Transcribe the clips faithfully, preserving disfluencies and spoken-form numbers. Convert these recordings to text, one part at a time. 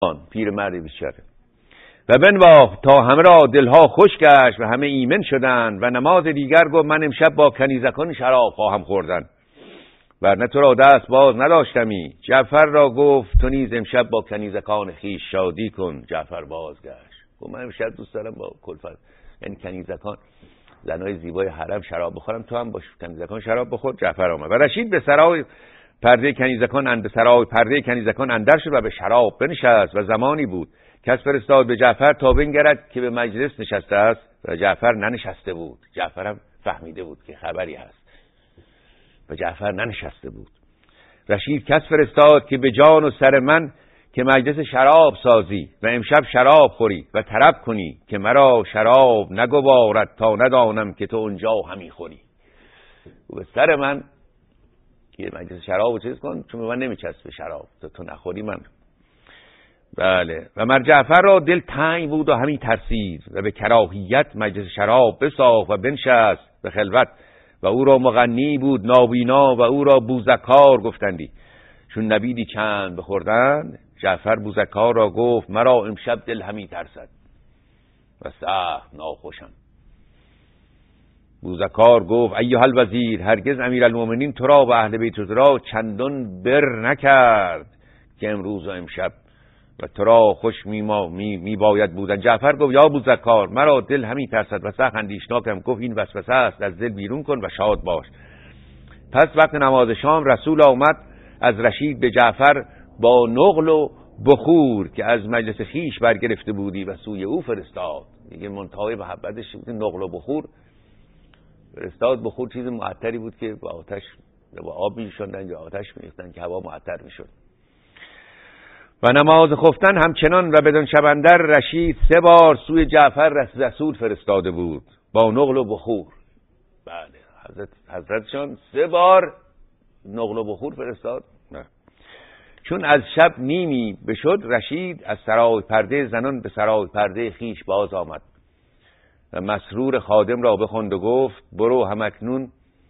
پیرمرد بیچاره و بنواخت تا همه را دلها خوش گشت و همه ایمن شدند و نماز دیگر گفت من امشب با کنیزکان شراب خواهم خوردن ورنه تو را دست باز نداشتمی. جعفر را گفت تو نیز امشب با کنیزکان خیش شادی کن. جعفر بازگشت گفت من امشب دوست دارم با کلفت یعنی کنیزکان زنای زیبای حرم شراب بخورم، تو هم با کنیزکان شراب بخور. جعفر آمد و رشید به سرای پرده کنیزکان اند سرای پرده کنیزکان اندر شد و به شراب بنشست و زمانی بود کس فرستاد به جعفر تا بنگرد که به مجلس نشسته است و جعفر ننشسته بود. جعفر هم فهمیده بود که خبری هست و جعفر ننشسته بود. رشید کس فرستاد که به جان و سر من که مجلس شراب سازی و امشب شراب خوری و طرب کنی که مرا شراب نگوارد تا ندانم که تو اونجا همی خوری. و به سر من که مجلس شراب چیز کن چون من نمیچسبه شراب تو تو نخوری من. بله. و مر جعفر را دل تنگ بود و همین ترسید و به کراهیت مجلس شراب بساخت و بنشست به خلوت و او را مغنی بود نابینا و او را بوزکار گفتندی. چون نبیدی چند بخوردند جعفر بوزکار را گفت مرا امشب دل همی ترسد و سخت ناخوشم. بوزکار گفت ایها الوزیر هرگز امیرالمومنین تو را و اهل بیت را چندان بر نکرد که امروز و امشب و تو را خوش می, می, می باید بودن. جعفر گفت یا بوزکار مرا دل همی ترسد و سخت اندیشناکم. گفت این وسوسه است از دل بیرون کن و شاد باش. پس وقت نماز شام رسول آمد از رشید به جعفر با نقل و بخور که از مجلس خیش برگرفته بودی و سوی او فرستاد. دیگه منتهای محبتش بود نقل و بخور فرستاد. بخور چیز معطری بود که با آتش با آب می‌شوندن یا آتش می‌ریختن که هوا معطر می‌شد. و نماز خفتن همچنان و بدون شبندر رشید سه بار سوی جعفر رسول فرستاده بود با نقل و بخور. بله حضرت حضرتشان سه بار نقل و بخور فرستاد. نه. چون از شب نیمی بشد رشید از سرای پرده زنان به سرای پرده خیش باز آمد و مسرور خادم را بخواند و گفت برو همکنون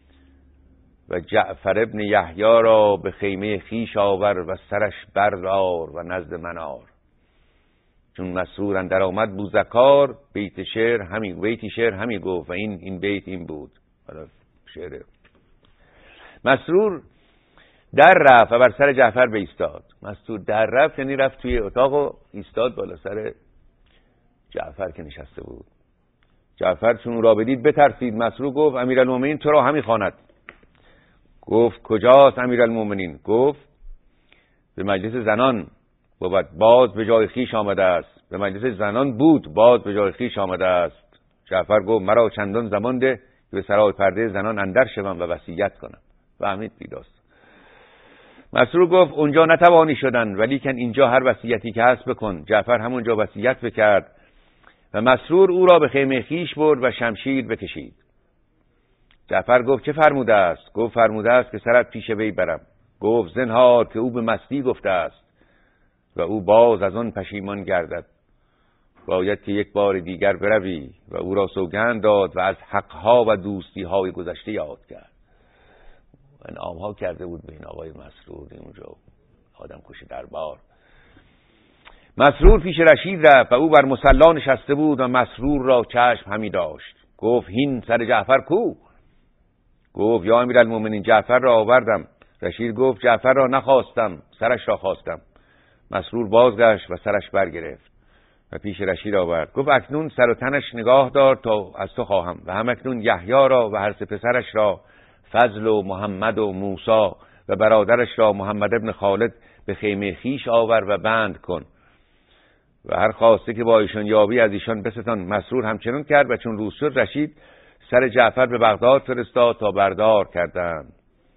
و جعفر ابن یحیی را به خیمه خیش آور و سرش بردار و نزد من آر. چون مسرور اندر آمد بوزکار بیت شعر همین بیت شعر همین گفت و این این بیت این بود. شعر مسرور در رفت و بر سر جعفر بایستاد. مسرور در رفت یعنی رفت توی اتاق و ایستاد بالا سر جعفر که نشسته بود. جعفر چون او را بدید بترسید. مسرور گفت امیرالمومنین تو را همی خواند. گفت کجاست امیرالمومنین؟ گفت به مجلس زنان بود باز به جای خیش آمده است. به مجلس زنان بود باز به جای خیش آمده است. جعفر گفت مرا چندان زمان ده که به سرای پرده زنان اندر شوم و وصیت کنم. فهمید بیداست. مسرور گفت اونجا نتوانی شدن ولیکن اینجا هر وصیتی که هست بکن. جعفر همونجا وصیت بکرد و مسرور او را به خیمه خیش برد و شمشیر بکشید. جعفر گفت چه فرموده است؟ گفت فرموده است که سرت پیش وی برم. گفت زنهار که او به مستی گفته است و او باز از آن پشیمان گردد. باید که یک بار دیگر بروی. و او را سوگند داد و از حقها و دوستیهای گذشته یاد کرد. انعامها کرده بود به این آقای مسرور اونجا آدم کشی دربار. مسرور پیش رشید رفت و او بر مصلا نشسته بود و مسرور را چشم همی داشت. گفت هین سر جعفر کو؟ گفت یا امیرالمومنین جعفر را آوردم. رشید گفت جعفر را نخواستم سرش را خواستم. مسرور بازگشت و سرش برگرفت و پیش رشید آورد. گفت اکنون سر و تنش نگاه دار تا از تو خواهم و هم اکنون یحیی را و هر سه پسرش را فضل و محمد و موسی و برادرش را محمد ابن خالد به خیمه خیش آور و بند کن و هر خواسته که با ایشان یابی از ایشان بستان. مسرور همچنان کرد و چون روز شد رشید سر جعفر به بغداد فرستاد تا بردار کردند.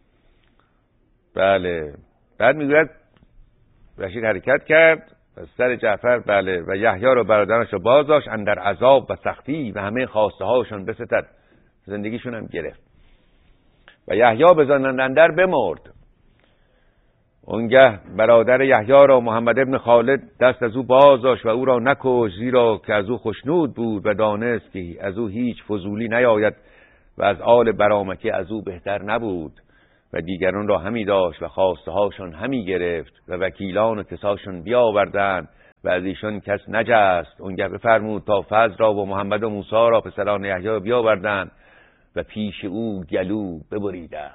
بله. بعد میگوید رشید حرکت کرد و سر جعفر بله و یحیی را برادرش را باز داشت اندر عذاب و سختی و همه خواسته هاشون بستد. زندگیشون هم گرفت و یحیی به زندان اندر بمرد. اونگه برادر یحیی را محمد ابن خالد دست از او باز داشت و او را نکشت زیرا که از او خشنود بود و دانست که از او هیچ فضولی نیاید و از آل برامکه از او بهتر نبود و دیگران را همی داشت و خواسته هاشون همی گرفت و وکیلان و کساشون بیاوردند و از ایشان کس نجست. اونگه بفرمود تا فضل را و محمد و موسی را پسران یحیی بیاوردند و پیش او گلو ببریدند.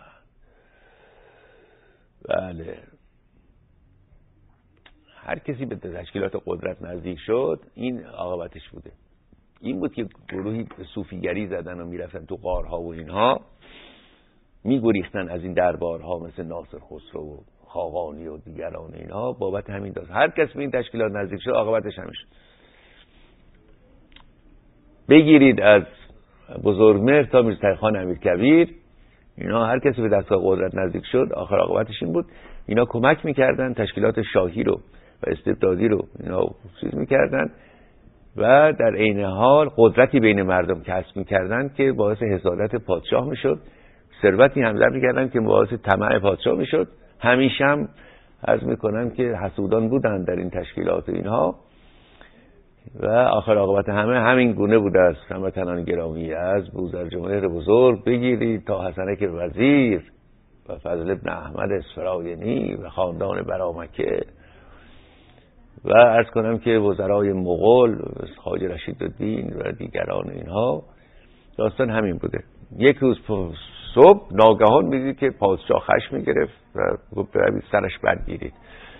بله، هر کسی به تشکیلات قدرت نزدیک شد این عاقبتش بوده. این بود که گروهی صوفیگری زدن و میرفتن تو غارها و اینها میگریختن از این دربارها، مثل ناصر خسرو و خاقانی و دیگران اینها. بابت همین داست هر کس به این تشکیلات نزدیک شد عاقبتش همین شد. بگیرید از بزرگمهر تا میرزا خان امیرکبیر، اینا هر کسی به دستگاه قدرت نزدیک شد آخر عاقبتش این بود. اینا کمک میکردن تشکیلات شاهی رو و استبدادی رو اینا چیز میکردن و در عین حال قدرتی بین مردم کسب میکردن که باعث حسادت پادشاه میشد، ثروتی هم ضرب میکردن که باعث طمع پادشاه میشد. همیشه هم عرض میکنن که حسودان بودن در این تشکیلات اینها و آخر عاقبت همه همین گونه بوده است. هموطنان گرامی، از بوذرجمهر بزرگ بگیرید تا حسنک وزیر و فضل ابن احمد اسفراینی و خاندان برامکه و عرض کنم که وزرای مغول خواجه رشیدالدین و دیگران اینها، داستان همین بوده. یک روز صبح ناگهان میدید که پادشاه خشم میگرفت و گفت بروید سرش برگیرید.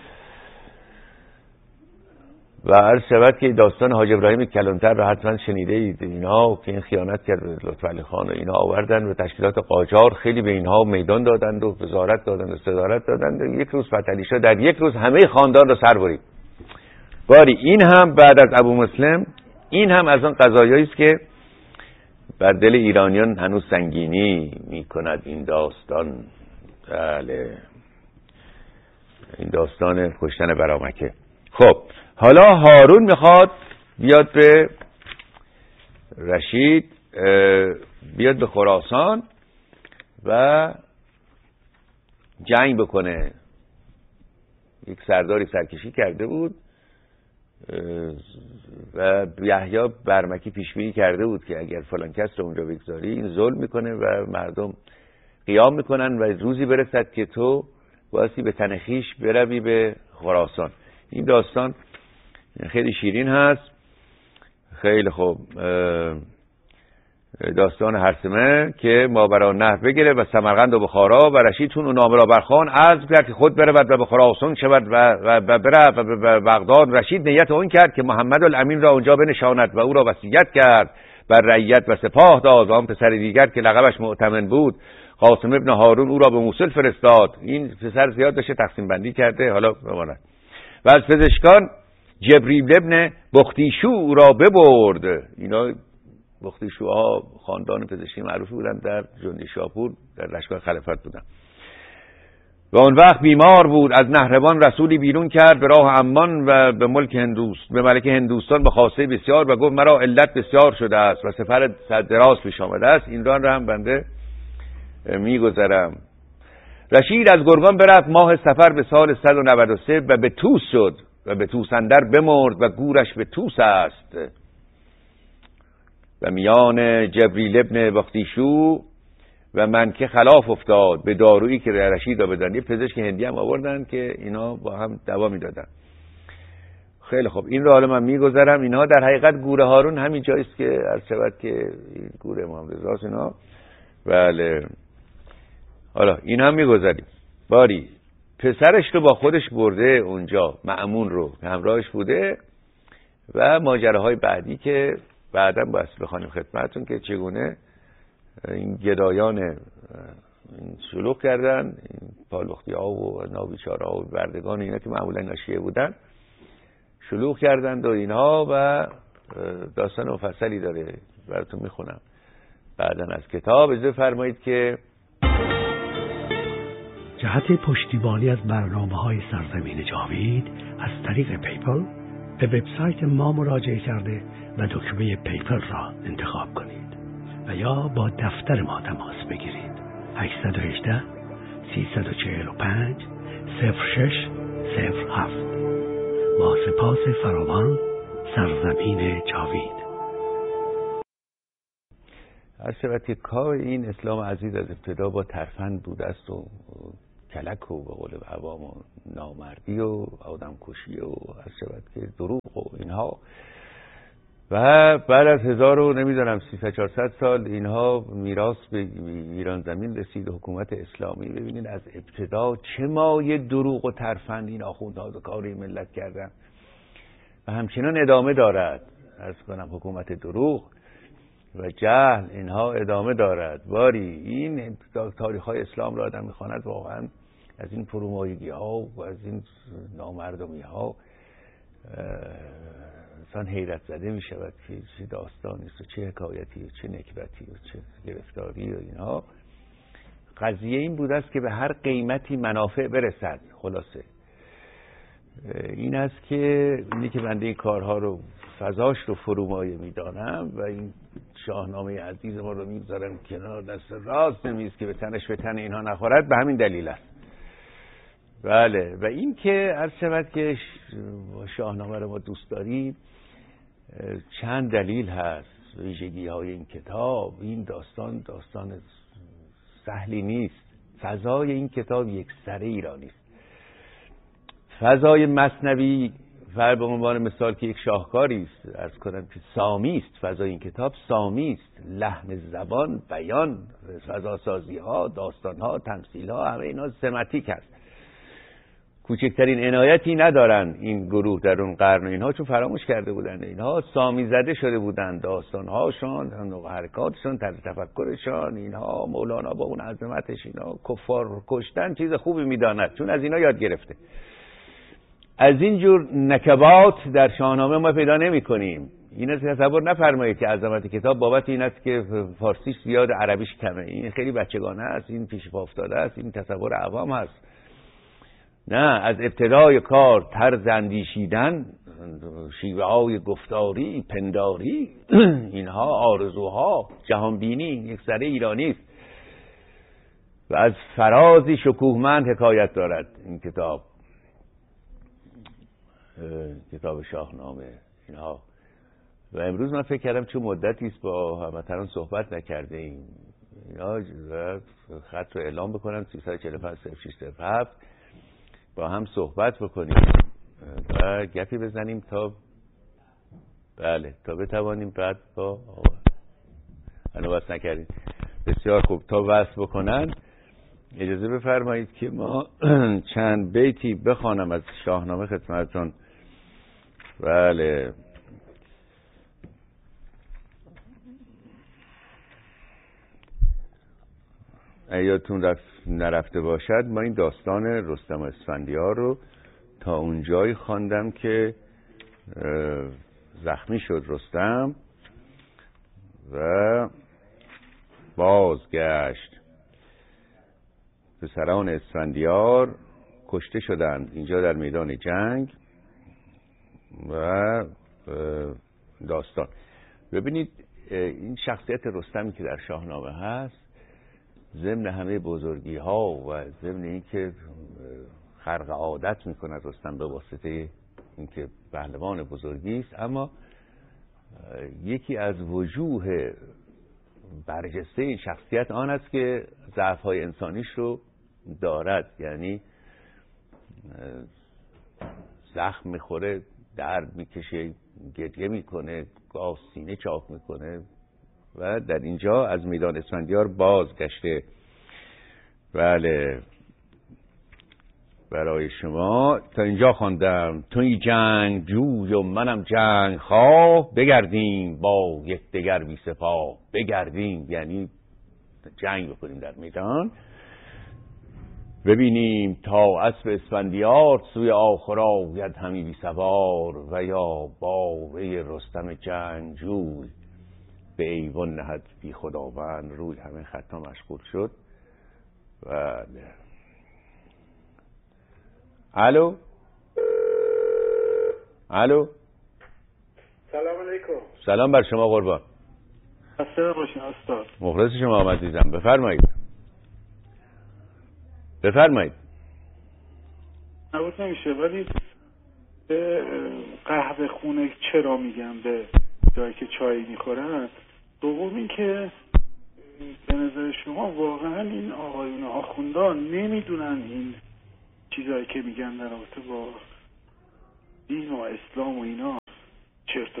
و عرض شود که داستان حاج ابراهیم کلانتر رو حتما شنیده اید اینها، که این خیانت کرد به لطفعلی خان و اینها آوردن و تشکیلات قاجار خیلی به اینها میدان دادند و وزارت دادند و صدارت دادند و یک روز فتحعلی شاه در یک روز همه خاندان رو سر برید. باری این هم بعد از ابو مسلم، این هم از آن قضایایی است که بر دل ایرانیان هنوز سنگینی میکند این داستان. بله، این داستان کشتن برامکه. خب حالا هارون میخواد بیاد به رشید، بیاد به خراسان و جنگ بکنه. یک سرداری سرکشی کرده بود و یحیی برمکی پیشبینی کرده بود که اگر فلان کس رو اونجا بگذاری این ظلم میکنه و مردم قیام میکنن و روزی برسد که تو باسی به تنخیش بروی به خراسان. این داستان خیلی شیرین هست. خیلی خوب، داستان هرسمه که ماوراء النهر بگیره و سمرقند و بخارا و رشید چون اون نامه را برخوان عزم کرد که خود برود و به خراسان شود و و بره و به بغداد. رشید نیت اون کرد که محمد الامین را اونجا بنشاند و او را وصیت کرد بر رعیت و سپاه داد. آن پسر دیگر که لقبش مؤتمن بود قاسم ابن هارون او را به موصل فرستاد. این پسر زیاد داشته تقسیم بندی کرده. حالا بماند. و از پزشکان جبریل ابن بختیشو او را ببرد. اینا بختیشوها خاندان پزشکی معروفی بودن در جندی شاپور در لشکر خلافت بودن. و اون وقت بیمار بود. از نهروان رسولی بیرون کرد به راه عمان و به ملک هندوست به ملک هندوستان به خواسته بسیار و گفت مرا علت بسیار شده است و سفر دراز پیش آمده است. این راه را هم بنده میگذرم. رشید از گرگان برفت ماه سفر به سال صد و نود و سه و به توس شد و به توس اندر بمرد و گورش به توس است. و میان جبریل ابن بختیشو و من که خلاف افتاد به دارویی که رشید را بدن. یه پزشک هندی هم آوردن که اینا با هم دوا میدادن. خیلی خوب، این رو حالا من میگذرم. اینا در حقیقت گور هارون همین جاییست که عرض شود که این گور امام رضاست اینا. بله، حالا این هم میگذاریم. باری پسرش رو با خودش برده اونجا، مأمون رو همراهش بوده و ماجراهای بعدی که بعدا باید بخوانیم خدمتتون که چگونه این گدایان شلوغ کردن، این پالوختی ها و نابیچاره ها و بردگان اینا که معمولا ناشیه بودن شلوغ کردند و اینها و داستان مفصلی داره براتون میخونم بعدا از کتاب. اجازه فرمایید که جهت پشتیبانی از برنامه‌های سرزمین جاوید از طریق پیپل به وبسایت ما مراجعه کرده و دکمه پیپل را انتخاب کنید و یا با دفتر ما تماس بگیرید. هشت یک هشت سه چهار پنج صفر شش صفر هفت. با سپاس فراوان، سرزمین جاوید. هر شود که کار این اسلام عزیز از ابتدا با ترفند بوده است و کلک و به قول عوام و نامردی و آدم کشی و هر شود که دروغ اینها. و بعد از هزار و نمیدونم سیصد چهارصد سال اینها میراث به ایران زمین رسید، حکومت اسلامی. ببینید از ابتدا چه مایه دروغ و ترفند این آخوندها به کار ملت کردن و همچنان ادامه دارد. عرض کنم حکومت دروغ و جهل اینها ادامه دارد. باری این تاریخ های اسلام را آدم میخواند واقعا از این فرومایگی ها و از این نامردمی ها انسان حیرت زده می شود که چه داستانی است و چه حکایتی و چه نکبتی و چه گرفتاری و اینها. قضیه این بود است که به هر قیمتی منافع برسد. خلاصه این است که اینی که بنده این کارها رو فضاش رو فرومایه می دانم و این شاهنامه عزیز ما رو میگذارم کنار، دست راست میز که به تنش به تن اینها نخورد، به همین دلیل است. بله. و این که عرض شود که شاهنامه رو ما دوست داریم، چند دلیل هست. ویژگی های این کتاب، این داستان داستان سهلی نیست. فضای این کتاب یک سره ایرانی است. فضای مثنوی فر به عنوان مثال که یک شاهکاری است، عرض کنم که سامی است. فضای این کتاب سامی است. لحن زبان، بیان، فضا سازی ها، داستان ها، تمثیل ها، همه اینا سمتیک است. کوچکترین عنایتی ندارن این گروه در اون قرن اینها، چون فراموش کرده بودن. اینها سامی زده شده بودن، داستان هاشون، حرکاتشون، طرز تفکرشان. اینها مولانا با اون عظمتش اینا کفار کشتن چیز خوبی میداند، چون از اینا یاد گرفته. از این جور نکبات در شاهنامه ما پیدا نمی کنیم. این از تصور نفرمایید که عظمت کتاب بابت این است که فارسیش زیاد، عربیش کمه. این خیلی بچگانه است، این پیش پا افتاده است، این تصور عوام است. نه، از ابتدای کار طرز اندیشیدن، شیوه های گفتاری، پنداری، اینها آرزوها، جهانبینی یک سره ایرانی است و از فرازی شکوهمند حکایت دارد این کتاب، کتاب شاهنامه اینها. و امروز من فکر کردم چون مدتی است با هموطنان صحبت نکرده ایم، اینا خط رو اعلام بکنم سیصد و چهل و پنج صفر شش صفر هفت با هم صحبت بکنیم و گپی بزنیم تا بله تا بتوانیم بعد با هنو بس نکردیم. بسیار خوب، تا وصل بکنن اجازه بفرمایید که ما چند بیتی بخوانم از شاهنامه خدمتتون. بله. ایاتون رفت نرفته باشد، ما این داستان رستم و اسفندیار رو تا اونجایی خواندم که زخمی شد رستم و بازگشت. پسران اسفندیار کشته شدند اینجا در میدان جنگ. و داستان ببینید، این شخصیت رستمی که در شاهنامه هست، ضمن همه بزرگی ها و ضمن این که خرق عادت میکند رستم به واسطه اینکه پهلوان بزرگی است، اما یکی از وجوه برجسته این شخصیت آن است که ضعف های انسانیش رو دارد. یعنی زخم میخوره، درد میکشه، گریه میکنه، گاه سینه چاک میکنه و در اینجا از میدان اسفندیار بازگشته. بله، برای شما تا اینجا خواندم. توی جنگ جوی و منم جنگ خواه، بگردیم با یکدیگر بی سپاه. بگردیم یعنی جنگ بکنیم در میدان، ببینیم تا اسب اسفندیار سوی آخر آید همی بی سوار. و یا باوی رستم جنگجوی به ایوان نهد بی خداوند روی. همه خطا مشغول شد. بله. الو الو سلام علیکم. سلام بر شما قربان. خسته باشین استاد. مخلص شما عزیزم، بفرمایید بفرمایید. نبود نمیشه، ولی به قهوه خونه چرا میگم به جایی که چای میخورن. دوم این که به نظر شما واقعا این آقایون آخوندان نمیدونن این چیزایی که میگن در رابطه با دین و اسلام و اینا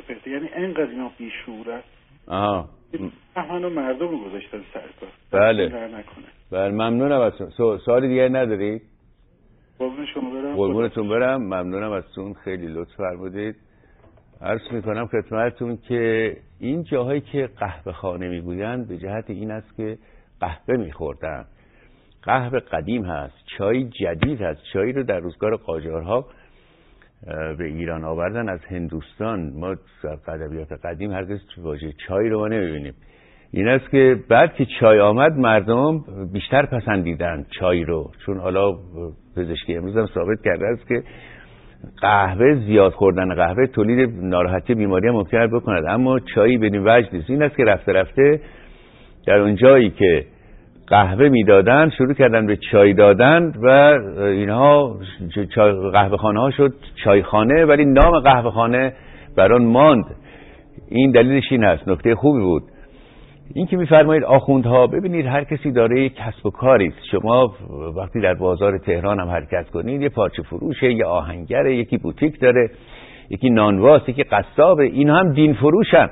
بهتر، یعنی اینقدر اینا بیشوره. آها همونو مردم رو گذاشتن سر کار. بله نکنه. بله ممنونم از سو... سوالی دیگه ندارید؟ قربون شما برم. قربونتون برم، ممنونم ازتون، خیلی لطف فرمودید. عرض میکنم خدمتتون که این جاهایی که قهوه خانه میگویند به جهت این است که قهوه میخوردن. قهوه قدیم هست، چای جدید هست. چای رو در روزگار قاجارها به ایران آوردن از هندوستان. ما در ادبیات قدیم هرگز واژه چای رو نمیبینیم. این است که بعد که چای آمد مردم بیشتر پسندیدن چای رو، چون حالا پزشکی امروز هم ثابت کرده است که قهوه، زیاد خوردن قهوه تولید ناراحتی بیماری هم ممکن بکند، اما چای بدین وجه نیست. این است که رفته رفته در اون جایی که قهوه میدادن شروع کردن به چای دادن و اینها قهوه خانه ها شد چایخانه، ولی نام قهوه خانه بران ماند. این دلیلش این است. نکته خوبی بود این که میفرمایید آخوندها، ببینید هر کسی داره یک کسب و کاری است. شما وقتی در بازار تهران هم حرکت کنید، یه پارچه فروشه، یه آهنگره، یکی بوتیک داره، یکی نانواست، یکی قصابه، این هم دین فروشن.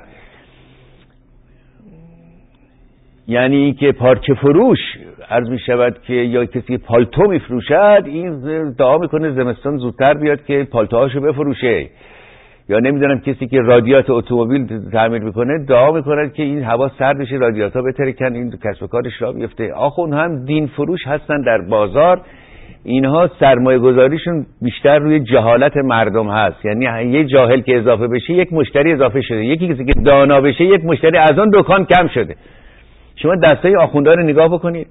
یعنی که پارچه فروش عرض می شود که یا کسی پالتو می فروشد، این دعا میکنه زمستان زودتر بیاد که پالتوهاشو بفروشه. یا نمیدونم کسی که رادیات اتومبیل تعمیر میکنه دعا میکنه که این هوا سرد بشه، رادیات‌ها بترکن، این کسب و کارش راه بیفته. آخوند هم دین فروش هستن در بازار. اینها سرمایه گذاریشون بیشتر روی جهالت مردم هست. یعنی یه جاهل که اضافه بشه یک مشتری اضافه شده، یکی کسی که دانا بشه یک مشتری از اون دکان کم شده. شما دستای آخوندها رو نگاه بکنید.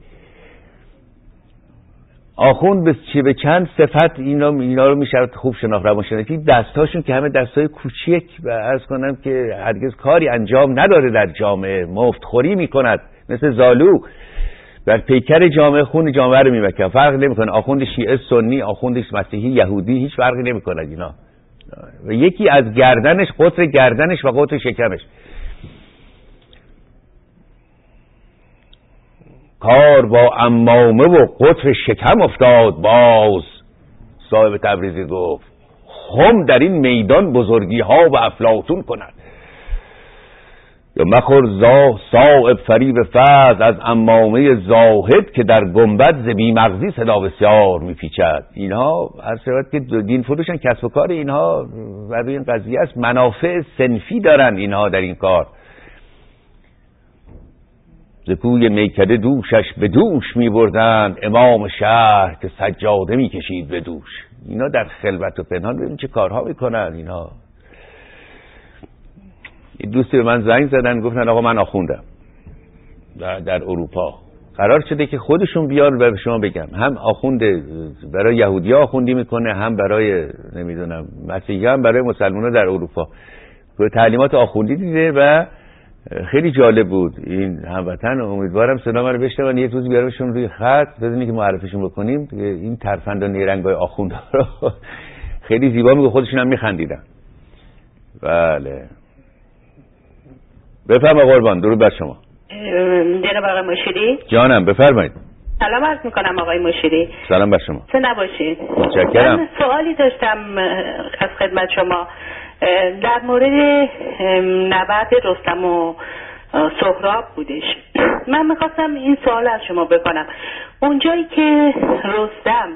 آخوند به چه به چند صفت اینا اینا رو میشه خوب شناخت. روانشناسی دستاشون که همه دستای کوچیک و عرض کنم که هرگز کاری انجام نداره در جامعه، مفتخوری میکند مثل زالو در پیکر جامعه، خون جامعه رو میمکن. فرق نمیکنه آخوند شیعه سنی، آخوند مسیحی یهودی، هیچ فرقی نمیکنه اینا. و یکی از گردنش، قطر گردنش و قطر شکمش. کار با عمامه و قطر شکم افتاد باز، صاحب تبریزی گفت خم در این میدان بزرگی ها و افلاطون کند. یا مخور زا صاحب فریب فضل از عمامه زاهد که در گنبد ز بیمغزی صدا بسیار میپیچد. اینها هر صورت که دین فروشن، کسب و کار اینها و روی این قضیه است. منافع صنفی دارن اینها در این کار. ز کوی میکده دوشش به دوش می بردند، امام شهر که سجاده می کشید به دوش. اینا در خلوت و پنهان ببین چه کارها میکنن اینا. این دوستی به من زنگ زدن گفتن آقا من آخوندم در, در اروپا، قرار شده که خودشون بیان و به شما بگم هم آخوند برای یهودی ها آخوندی میکنه، هم برای نمیدونم مسیحی، هم برای مسلمان ها در اروپا. تعلیمات آخوندی دیده و خیلی جالب بود. این هموطن امیدوارم صدا من رو بشنون، یه روز بیارمشون روی خط بدونی که معرفیشون بکنیم. این ترفند و نیرنگای آخوندها رو خیلی زیبا میگه، خودشون هم میخندیدن. بله بفرما قربان، درود بر شما. جناب آقای مشیری جانم بفرمایید. سلام عرض میکنم آقای مشیری. سلام بر شما. چه نباشید. متشکرم. من سوالی داشتم از خدمت شما در مورد نبرد رستم و سهراب بودش. من میخواستم این سوال از شما بکنم. اونجایی که رستم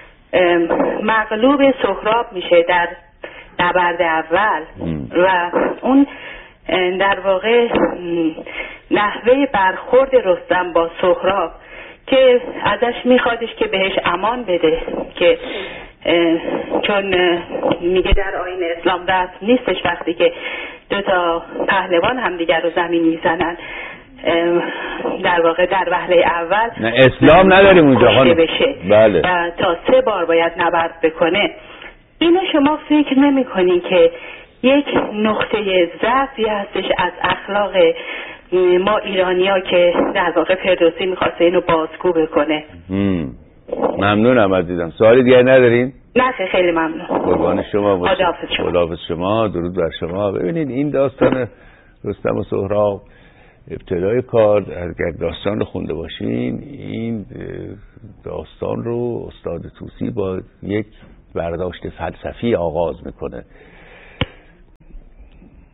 مغلوب سهراب میشه در نبرد اول و اون در واقع نحوه برخورد رستم با سهراب که ازش میخوادش که بهش امان بده، که چون میگه در آیین اسلام دست نیستش وقتی که دو تا پهلوان هم دیگر رو زمین میزنن، در واقع در وهله اول نه اسلام نداریم اونجا خانم. بله. و تا سه بار باید نبرد بکنه. اینو شما فکر نمی کنین که یک نقطه ضعفی هستش از اخلاق ما ایرانی‌ها که در واقع فردوسی میخواسته اینو بازگو بکنه؟ هم. ممنونم عزیزم. سوالی دیگه ندارین؟ نه خیلی ممنون. قربان شما باشید. خداحافظ شما. خداحافظ شما. درود بر شما. ببینید این داستان رستم و سهراب ابتدای کار اگر داستان رو خونده باشین، این داستان رو استاد طوسی با یک برداشت فلسفی آغاز میکنه.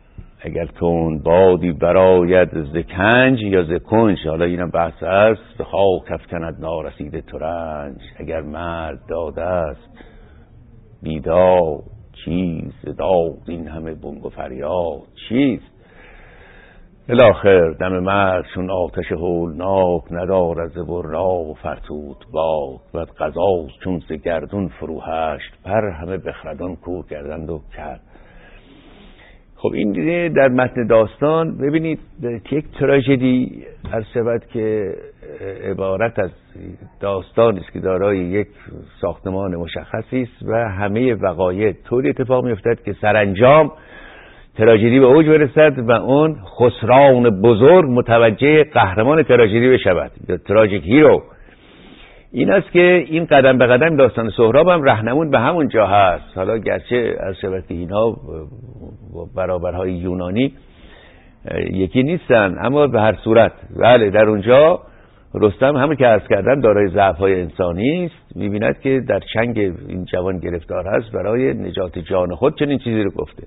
اگر تون بادی براید ز کنج یا ز کنج، حالا اینم بحث است، به خاک افکند نارسیده ترنج. اگر مرد داده است بیداد چیز، داد این همه بنگ و فریاد چیست. الاخر دم مرد چون آتش هولناک، ندارد ز براق و فرتوت باک. بعد قضا چون ز گردون فروهشت پر، همه بخردان کور کردند و کرد. خب این دیگه در متن داستان ببینید یک تراژدی هر شود که عبارت از داستانی است که دارای یک ساختمان مشخصی است و همه وقایع طوری اتفاق می‌افتد که سرانجام تراژدی به اوج برسد و اون خسران بزرگ متوجه قهرمان تراژدی بشود یا تراژیک هیرو. این است که این قدم به قدم داستان سهراب هم رهنمون به همون جا هست. حالا گرچه از شبکه اینا برابرهای یونانی یکی نیستن، اما به هر صورت بله در اونجا رستم همون که عرض کردم دارای ضعف‌های انسانی است، می‌بیند که در چنگ این جوان گرفتار هست، برای نجات جان خود چنین چیزی رو گفته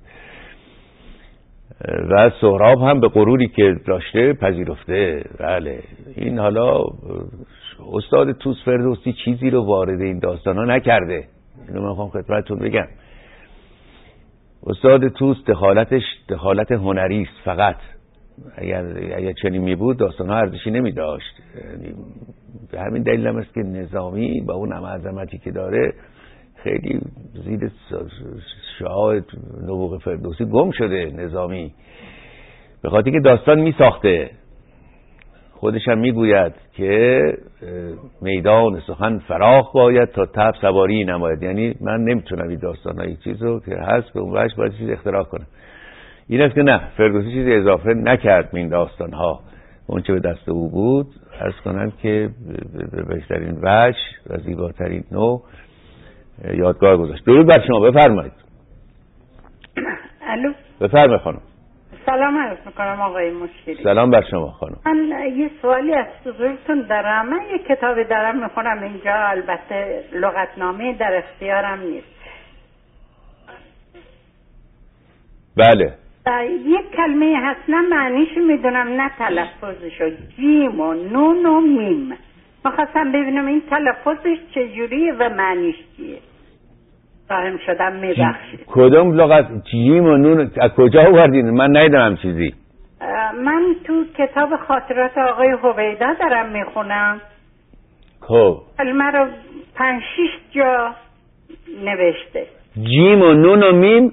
و سهراب هم به غروری که داشته پذیرفته. بله این حالا استاد توس فردوسی چیزی رو وارد این داستان ها نکرده، اینو من خواهم خدمتتون بگم. استاد توس دخالتش دخالت هنری است فقط. اگر اگر چنین می بود داستان ها ارزشی نمی داشت. یعنی به همین دلیل هم است که نظامی با اون عظمتی که داره خیلی زیر شعاع نبوغ فردوسی گم شده. نظامی به خاطر که داستان می ساخته، خودش هم میگوید که میدان سخن فراخ باید تا تب سواری نماید. یعنی من نمیتونم این داستان‌های چیز رو که هست به اون وجه باید چیز اختراع کنم. این است که نه، فردوسی چیزی اضافه نکرد به این داستان‌ها، اون چه به دست او بود عرض کنم که به بهترین وجه و زیباترین نوع یادگار گذاشت. درود بر شما، بفرمایید. الو بفرمایید خانم. سلام عرض میکنم آقای مشیری. سلام بر شما خانم. من یه سوالی از حضورتون دارم. من یه کتابی دارم میخونم اینجا، البته لغتنامه در اختیارم نیست. بله. یک کلمه هست نه معنیشو میدونم نه تلفظشو، جیم و نون و میم. میخواستم ببینم این تلفظش چجوریه و معنیش چیه. فاهم شدم، میبخشید. کدوم لغت جیم و نون از کجا آوردین؟ من ندیدم چیزی. من تو کتاب خاطرات آقای هویدا دارم میخونم. خب کلمه رو پنج شیش جا نوشته. جیم و نون و میم.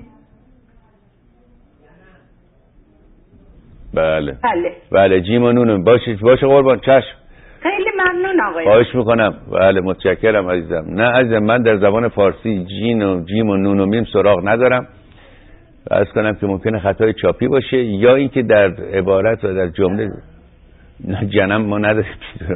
بله بله بله جیم و نون. باشه باشه قربان، چشم. خیلی ممنون آقای. خواهش میکنم. بله متشکرم عزیزم. نه عزیزم، من در زبان فارسی جین و جیم و نون و میم سراغ ندارم. عرض کنم که ممکنه خطای چاپی باشه یا اینکه در عبارت و در جمله نه جنم ما نداریم.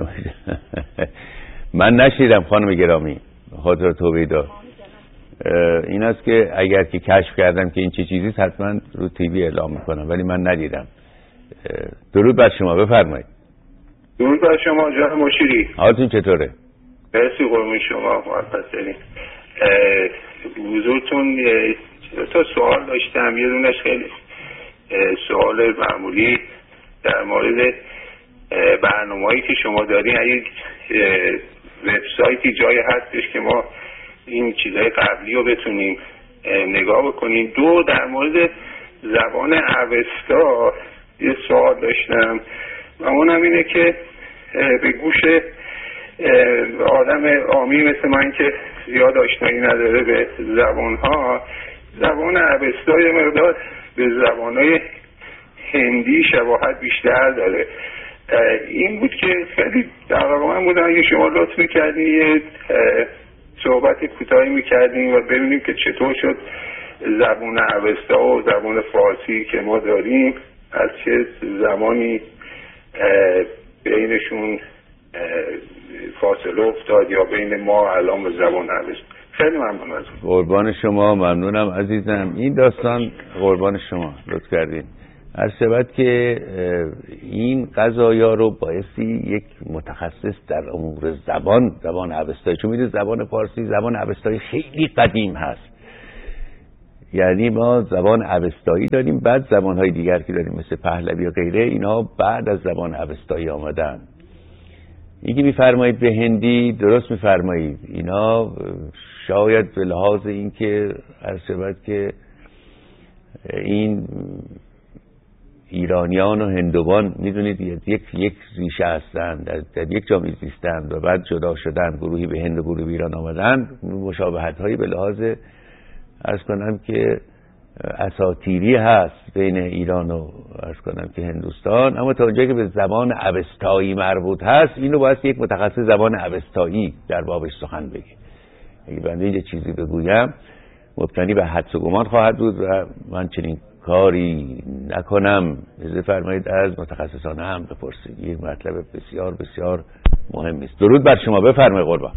من نشیدم خانم گرامی خاطر توبیدا. این است که اگر که کشف کردم که این چه چیزیست حتما رو تیوی اعلام میکنم، ولی من ندیدم. درود بر شما، بفرمایید. درود بر شما جناب مشیری. حالتون چطوره؟ مرسی قربون شما. مخلصیم. حضورتون تا سوال داشتم. یه دونش خیلی سوال معمولی در مورد برنامه‌ای که شما دارین. اگه وبسایتی جایی هستش که ما این چیزهای قبلی رو بتونیم نگاه بکنیم. دو در مورد زبان اوستا یه سوال داشتم و اونم اینه که به گوش آدم عامی مثل من که زیاد آشنایی نداره به زبانها، زبان اوستا یه مقدار به زبانهای هندی شباهت بیشتر داره. این بود که خیلی دقیقا من بودم اگه شما لطف میکردین یه صحبت کوتاهی میکردیم و ببینیم که چطور شد زبان اوستا و زبان فارسی که ما داریم از چه زمانی بینشون فاصله افتاد یا بین ما الان به زبان اوستا. خیلی ممنون از قربان شما. ممنونم عزیزم. این داستان قربان شما لطف کردین. هر شود که این قضایا رو بایستی یک متخصص در امور زبان زبان اوستایی، چون میدونید زبان فارسی زبان اوستایی خیلی قدیم هست. یعنی ما زبان اوستایی داریم، بعد زبانهای دیگر که داریم مثل پهلوی و غیره، اینا بعد از زبان اوستایی آمدن. اینکه میفرمایید به هندی، درست میفرمایید، اینا شاید به لحاظ اینکه عرض شود که این ایرانیان و هندوان میدونید یک یک ریشه هستند، در, در یک جا میزیستند و بعد جدا شدن، گروهی به هند و گروهی به ایران آمدن. مشابهت هایی به لحاظ عرض کنم که اساطیری هست بین ایران و عرض کنم که هندوستان، اما تا اونجایی که به زبان اوستایی مربوط هست، اینو باید یک متخصص زبان اوستایی در بابش سخن بگه. اگه بنده یه چیزی بگویم مبتنی به حدس و گمان خواهد بود و من چنین کاری نکنم. اجازه فرمایید از متخصصان هم بپرسید، یک مطلب بسیار بسیار مهم است. درود بر شما، بفرمایید قربان.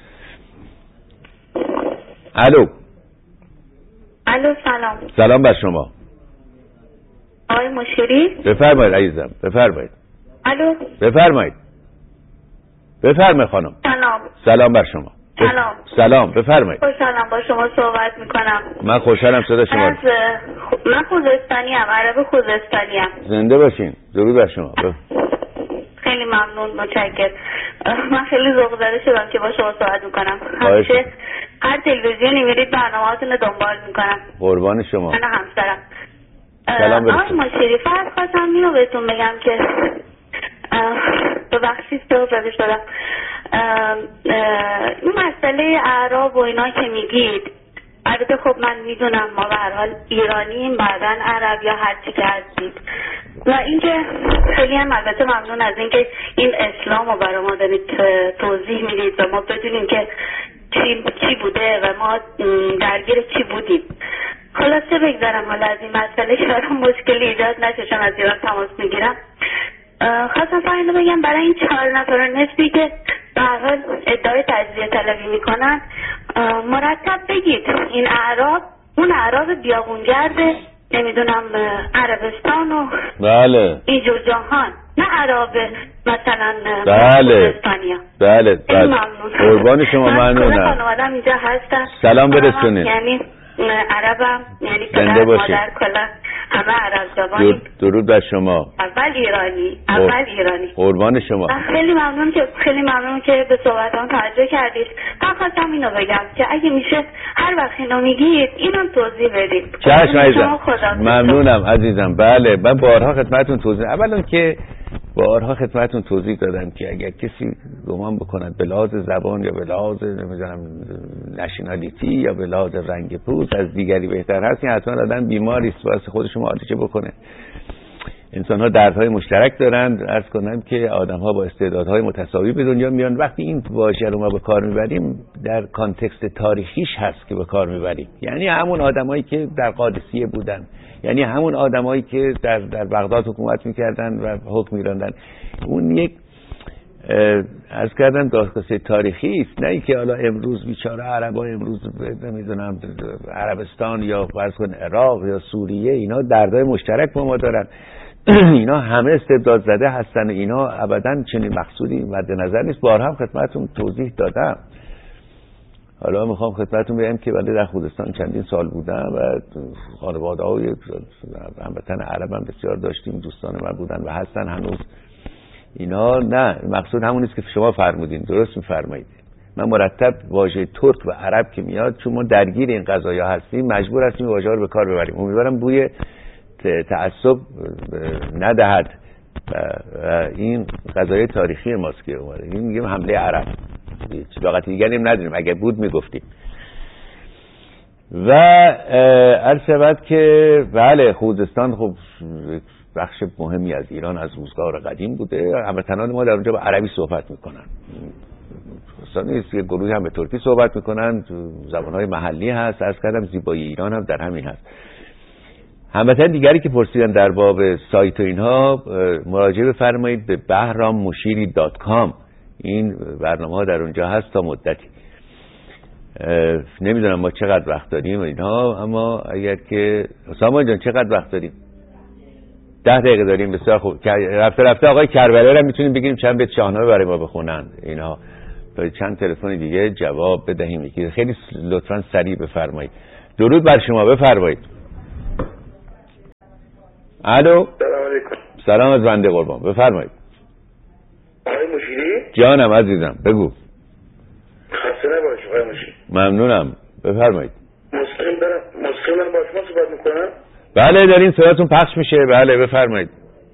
الو الو سلام. سلام بر شما. آقای مشیری؟ بفرمایید عزیزم، بفرمایید. الو بفرمایید. بفرمایید خانم. سلام. سلام بر شما. سلام. سلام، بفرمایید. خوشحالم با شما صحبت میکنم. من خوشحالم صدا شما. از خ... من خوزستانی ام، عرب خوزستانی ام. زنده باشین. درود بر شما. ب... خیلی ممنون، متشکرم. من خیلی ذوق زده شدم که با شما صحبت میکنم. همیشه هر تلویزیونی میرید برنامه‌هاتون رو دنبال میکنم. قربان شما. من همسرم. سلام برسون. آقای مشیری، فقط خواستم اینو بهتون بگم که ببخشید تو زده شدم. این مسئله اعراب و اینا که میگید، البته خب من میدونم ما به هر حال ایرانیم، بعدن عرب یا هر چی که هستید، و اینکه خیلی هم البته ممنون از اینکه این اسلام رو برای ما دارید توضیح میدید و ما بدونیم که چی, چی بوده و ما درگیر چی بودیم. خلاصه بگذارم حالا از این مسئله که برام مشکلی ایجاد نشه، چون از ایران تماس میگیرم. خواستم فقط اینو بگم برای این چهار نفر نسبی که به هر حال ادعای تجزیه طلبی میکنن، مرتب بگید این اعراب اون اعراب بیابونگرد نمیدونم عربستان و بله اینجور جاهان، نه عرب مثلا بله خوزستانیا. بله بله قربان شما ممنونم. خانوادم اینجا هستن، سلام برسونید. یعنی عربم، یعنی زنده باشید. مادر کلا همه عرب زبانی. درود بر شما. اول ایرانی، اول ایرانی. قربان شما. خیلی ممنون که خیلی ممنون که به صحبتام توجه کردید. من خواستم اینو بگم که اگه میشه هر وقت اینو میگید اینو توضیح بدید. چشم عزیزم. ممنونم عزیزم. بله من بارها خدمتتون توضیح اولا که بارها خدمتتون توضیح دادم که اگر کسی گمان بکند به لحاظ زبان یا به لحاظ نمیدونم نشنالیتی یا به لحاظ رنگ پوست از دیگری بهتر هست، این حتما آدم بیماری است، واسه خودش معالجه بکنه. انسان ها دردهای مشترک دارند. عرض کنم که آدم ها با استعدادهای متساوی به دنیا میان. وقتی این واژه رو ما به کار میبریم در کانتکست تاریخیش هست که به کار میبریم، یعنی همون آدمایی که در قادسیه بودن، یعنی همون آدمایی که در در بغداد حکومت میکردن و حکم میراندن. اون یک عرض کردم داستان تاریخی است، نه اینکه حالا امروز بیچاره عربا امروز نمیدونم عربستان یا فرض کن عراق یا سوریه، اینا دردهای مشترک با ما دارن. اینا همه استبداد زده هستن، اینا ابداً چنین مقصودی مد نظر نیست. بارها هم خدمتتون توضیح دادم. حالا میخوام خدمتتون بگم که ولی در خوزستان چندین سال بودم و خانواده‌های هموطن عربم بسیار داشتیم، دوستان من بودن و هستن هنوز. اینا نه، مقصود همون نیست که شما فرمودین، درست میفرمایید. من مرتب واژه ترک و عرب که میاد، چون ما درگیر این قضایا هستیم مجبور هستیم واژه‌ها رو به کار ببریم. امیدوارم بوی تعصب ندهد. این قضایای تاریخی ماست که اومده. این میگیم حمله عرب، چیزی دیگری هم نداریم، اگه بود میگفتیم. و عرض شود که بله خوزستان خب بخش مهمی از ایران از روزگار قدیم بوده. هموطنان ما در اونجا به عربی صحبت میکنن. خوزستان نیست که گروهی هم به ترکی صحبت میکنن، زبانهای محلی هست. عرض کردم زیبایی ایران هم در همین هست. هموطن دیگری که پرسیدن در باب سایت و اینها مراجعه بفرمایید به بهرام مشیری دات کام. این برنامه ها در اونجا هست تا مدتی. نمیدونم ما چقدر وقت داریم اینها، اما اگر که سامان جان چقدر وقت داریم؟ ده دقیقه داریم. بسیار خوب. رفته رفته آقای کربلایی رو میتونیم بگیریم چند بیت شاهنامه برای ما بخونن اینها، تا چند تلفن دیگه جواب بدهیم. خیلی لطفاً سریع بفرمایید. درود بر شما، بفرمایید. الو. سلام علیکم. سلام از بنده قربان، بفرمایید. آقای مشیری؟ جانم عزیزم، بگو. خسته نباشید آقای مشیری. ممنونم، بفرمایید. مستقیم دارم مستقیم دارم با شما صحبت میکنم. بله دارین صداتون پخش میشه. بله بفرمایید.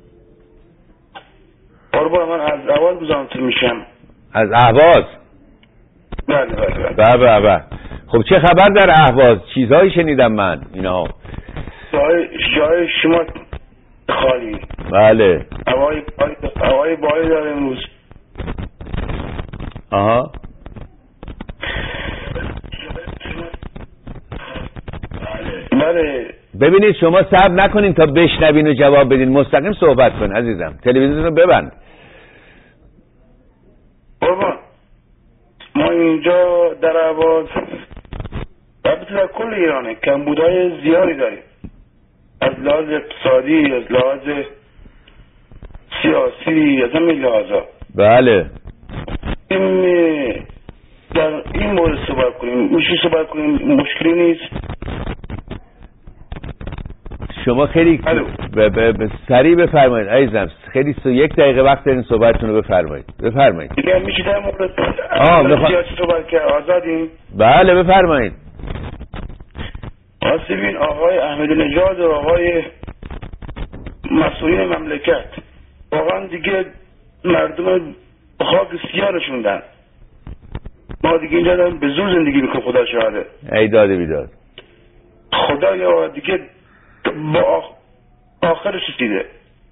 قربان من از اول بزانتون میشم. از اهواز؟ بله بله بله بله بله. خب چه خبر در اهواز؟ چیزهایی شنیدم من اینا. جای جای شما خالی. بله. هوای هوای باری داره امروز. آها. بله. ببینید شما صبر نکنین تا بشنوین و جواب بدین، مستقیم صحبت کن عزیزم. تلویزیون رو ببند. قربان ما اینجا در اهواز البته در کل ایرانه کمبودهای زیادی داریم، از لحاظ اقتصادی، از لحاظ سیاسی، از همین لحاظا. بله. این در این مورد صحبت کنیم، میشه صحبت کنیم، مشکلی نیست. شما خیلی ب... ب... ب... سریع بفرمایید عزیزم، خیلی سو یک دقیقه وقت دارین صحبتتون رو بفرمایید. بفرمایید. دیگه میشه در مورد آه بف... سیاسی صحبت کرد. آزادیم. بله بفرمایید. آسیبین آقای احمدی نژاد و آقای مسئولین مملکت واقعا دیگه مردم خاک سیاه نشوندن. ما دیگه اینجا داریم به زور زندگی میکنم. خدا شاهده. ای داده بیداد. خدا یا دیگه با آخرش رسیده.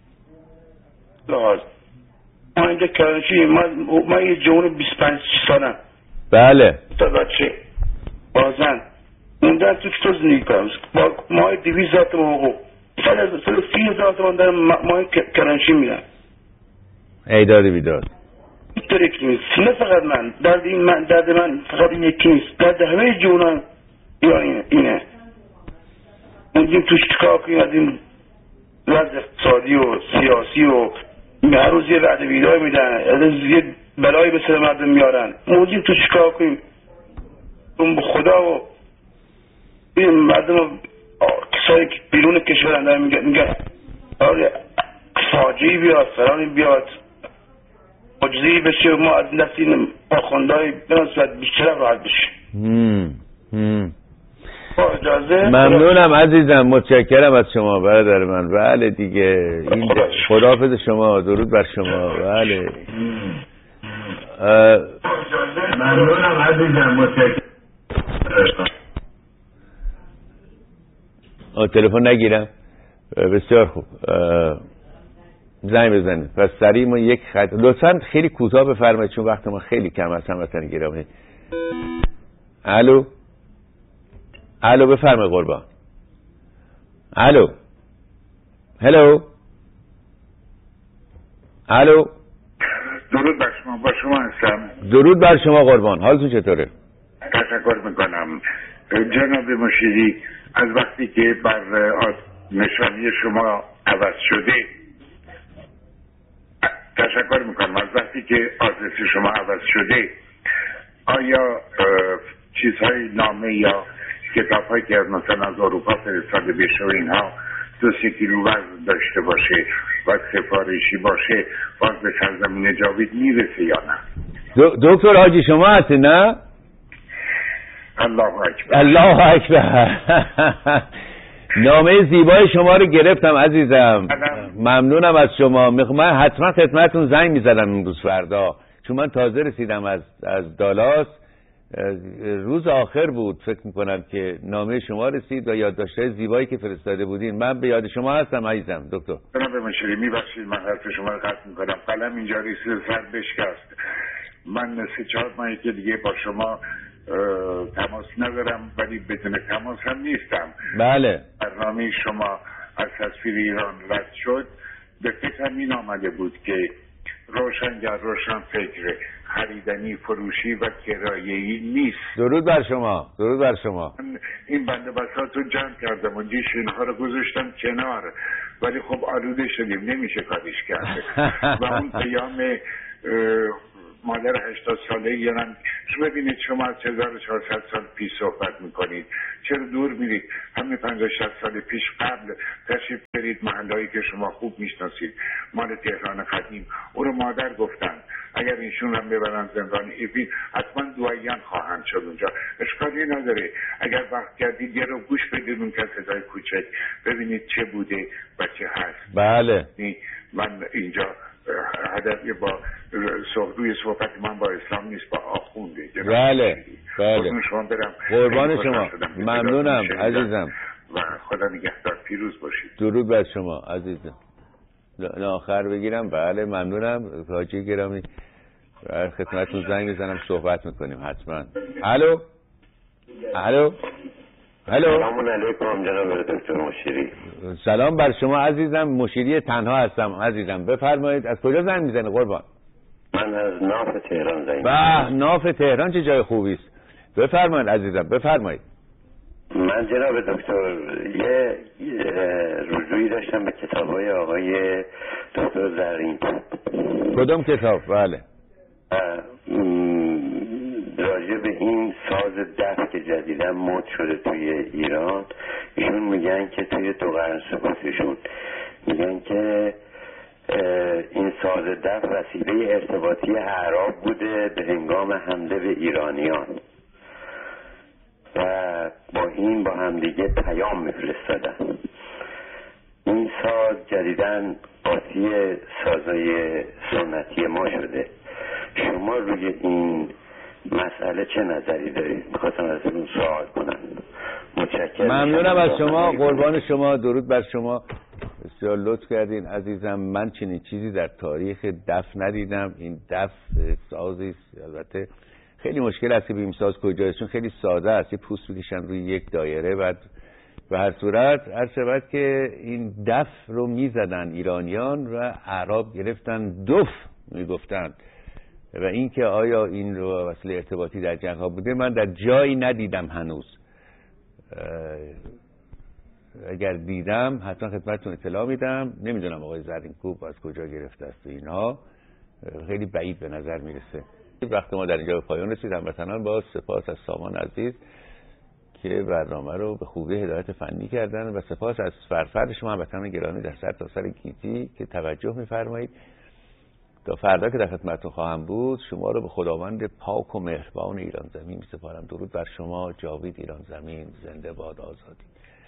لحاظ ما اینجا کرانشی، من من یه جوان بیست و پنج سالم. بله. تا بچه بازن موندن تو چطور زندگی کنم با ماه دویست هزار تومان حقوق، سال سی هزار تومان دارم ماه کرانشی میدن. ای داده بیداد. اینطور یکی نیست، نه فقط من درد این من درد من فقط این یکی نیست، درد همه جوانان ایران اینه. موندیم توش چیکار کنیم از این وضع اقتصادی و سیاسی و هر روز یه وعده بیدار میدن، از یه بلایی به سر مردم میارن. موندیم توش چیکار کنیم؟ اون به خدا و این مردم کسایی که بیرون کشورن دارن میگن میگن فاجعه‌ای بیاد، فرانی بیاد، معجزه‌ای بشه و ما از دست این آخوندهای بناسبت بیشتر راحت بشه. با اجازه ممنونم عزیزم، متشکرم از شما برادر من. بله دیگه این خداحافظ شما، درود بر شما. بله ممنونم عزیزم، متشکرم. تلفن نگیرم. بسیار خوب، زنگ بزنید. پس سریع ما یک خط لطفا خیلی کوتاه بفرمایید چون وقت ما خیلی کم است. هموطن گرامی. الو الو بفرمایید قربان. الو هلو الو. درود بر شما، با شما هستم. درود بر شما قربان، حالتون چطوره؟ تشکر میکنم جناب مشیری. از وقتی که بر نشانی شما عوض شده تشکر میکنم از وقتی که آدرس شما عوض شده، آیا چیزهای نامه یا کتاب هایی که مثلا از اروپا فرستاده بشه و اینها دو سه کیلو وزن داشته باشه و سفارشی باشه باز به سرزمین جاوید میرسه یا نه؟ دکتر حاجی شما هستی نه؟ الله اکبر. الله اکبر. نامه زیبای شما رو گرفتم عزیزم. ممنونم از شما. من حتما خدمتتون زنگ میزدم امروز فردا چون من تازه رسیدم از از دالاس. روز آخر بود فکر میکنم که نامه شما رسید و یادداشت‌های زیبایی که فرستاده بودین. من به یاد شما هستم عزیزم دکتر. جناب مشیری میبخشید من حرف شما رو قطع میکنم. قلم اینجا رسید سر بشکست. من سه چهار ماهی که دیگه با شما تماس ندارم ولی بدون تماس هم نیستم. بله. برنامه شما از تصویر ایران رد شد. به فکرم این آمده بود که روشنگر روشن فکر خریدنی فروشی و کرایه‌ای نیست. درود بر شما، درود بر شما. این بنده بساط رو جمع کردم و جیش اینها رو گذاشتم کنار ولی خب آلوده شدیم نمیشه کارش کرد و اون پیام مادر هشتاد ساله ایران. شما ببینید شما از هزار و چهارصد سال پیش صحبت میکنید، چرا دور میرید؟ همین پنجاه شصت سال پیش قبل تشریف برید محلهایی که شما خوب میشناسید، مال تهران قدیم، او رو مادر گفتن اگر ایشون هم ببرن زندان ایفیل حتما دعایان خواهند شد اونجا، اشکالی نداره. اگر وقت کردید یه رو گوش بدید اون کسیدای کوچک ببینید چه بوده و چه هست. بله من اینجا هدفی با روی صحبت من با اسلام نیست، با آخونده. بله بله شما برم قربان شما، ممنونم عزیزم و خدا نگهدار، پیروز باشید. درود بر شما عزیزم. نه آخر بگیرم. بله ممنونم حاجی گرامی، بر خدمتتون زنگ بزنم صحبت میکنیم حتما. الو الو الو سلام علیکم جناب دکتر مشیری. سلام بر شما عزیزم، مشیری تنها هستم عزیزم، بفرمایید. از کجا زنگ میزنی قربان؟ من از ناف تهران زنگ به ناف تهران چه جای خوبی است، بفرمایید عزیزم بفرمایید. من جناب دکتر یه رجوعی داشتم به کتاب‌های آقای دکتر زرین. کدوم کتاب؟ بله راجع به این ساز دف که جدیداً مد شده توی ایران. ایشون میگن که توی دو قرن سپاسشون میگن که این ساز دف وسیله ارتباطی اعراب بوده به هنگام حمله به ایرانیان و با این با همدیگه پیام میفرستادن. این ساز جدیداً قاطی سازهای سنتی ما شده. شما روی این مسئله چه نظری دارید؟ می‌خواستم ازتون سوال کنم. متشکرم. ممنونم از شما، قربان شما، درود بر شما، بسیار لطف کردین عزیزم. من چنین چیزی در تاریخ دف ندیدم. این دف سازی البته خیلی مشکل است که بیم ساز کجاست، چون خیلی ساده است، یه پوست میکشن روی یک دایره. بعد به هر صورت هر شود که این دف رو میزدن ایرانیان و اعراب گرفتن دف میگفتن و این که آیا این رو وسیله ارتباطی در جنگ ها بوده من در جایی ندیدم هنوز. اگر دیدم حتما خدمتتون اطلاع میدم. نمیدونم آقای زرینکوب از کجا گرفته است و اینها خیلی بعید به نظر میرسه. وقت ما در اینجا به پایان رسید. هموطنان با سپاس از سامان عزیز که برنامه رو به خوبی هدایت فنی کردن و سپاس از فرفر شما هموطنان گرامی در سر تا سر گیتی که توجه میفرمایید. تا فردا که در خدمتتون خواهم بود شما رو به خداوند پاک و مهربان ایران زمین میسپارم. درود بر شما. جاوید ایران زمین زنده باد آزادی.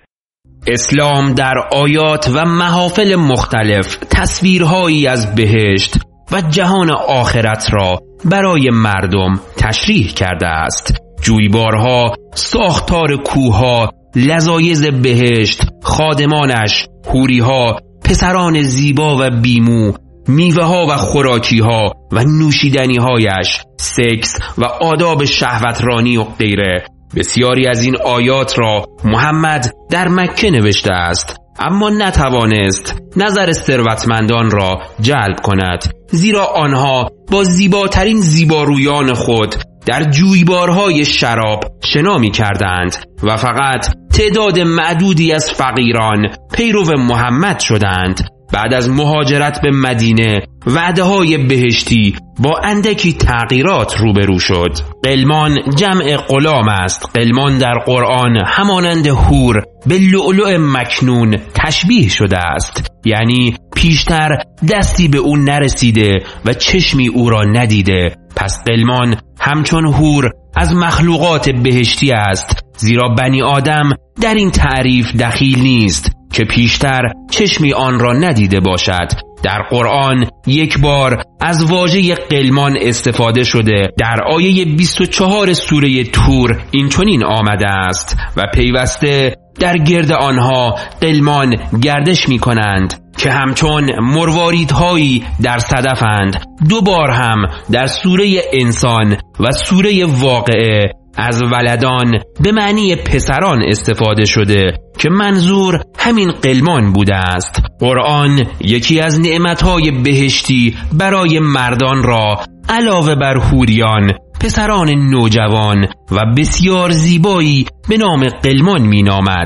اسلام در آیات و محافل مختلف تصویرهایی از بهشت و جهان آخرت را برای مردم تشریح کرده است. جویبارها، ساختار کوهها، لذایذ بهشت، خادمانش، حوریها، پسران زیبا و بیمو، میوه ها و خوراکی ها و نوشیدنی هایش، سکس و آداب شهوترانی و غیره. بسیاری از این آیات را محمد در مکه نوشته است، اما نتوانست نظر ثروتمندان را جلب کند، زیرا آنها با زیباترین زیبارویان خود در جویبارهای شراب شنا می کردند و فقط تعداد معدودی از فقیران پیرو محمد شدند. بعد از مهاجرت به مدینه وعده های بهشتی با اندکی تغییرات روبرو شد. قلمان جمع غلام است. قلمان در قرآن همانند حور به لؤلؤ مکنون تشبیه شده است، یعنی پیشتر دستی به او نرسیده و چشمی او را ندیده. پس قلمان همچون حور از مخلوقات بهشتی است، زیرا بنی آدم در این تعریف دخیل نیست که پیشتر چشمی آن را ندیده باشد. در قرآن یک بار از واژه قلمان استفاده شده. در آیه بیست و چهار سوره طور این چنین آمده است و پیوسته در گرد آنها قلمان گردش می کنند که همچون مرواریدهایی در صدفند. دو بار هم در سوره انسان و سوره واقعه از ولدان به معنی پسران استفاده شده که منظور همین قلمان بوده است. قرآن یکی از نعمتهای بهشتی برای مردان را علاوه بر حوریان، پسران نوجوان و بسیار زیبایی به نام قلمان می نامد